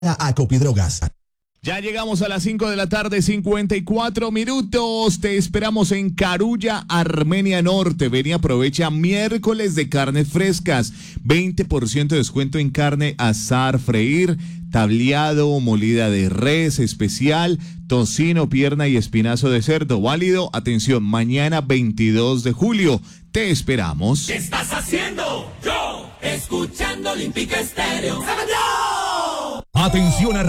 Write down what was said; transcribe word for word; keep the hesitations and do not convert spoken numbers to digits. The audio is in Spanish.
a Copidrogas. Ya llegamos a las cinco de la tarde, cincuenta y cuatro minutos. Te esperamos en Carulla, Armenia Norte. Ven y aprovecha miércoles de carnes frescas. veinte por ciento de descuento en carne asar, freír, tableado, molida de res especial, tocino, pierna y espinazo de cerdo. Válido, atención, mañana veintidós de julio. Te esperamos. ¿Qué estás haciendo? Yo, escuchando Olímpica Estéreo. ¡Sábado! Atención a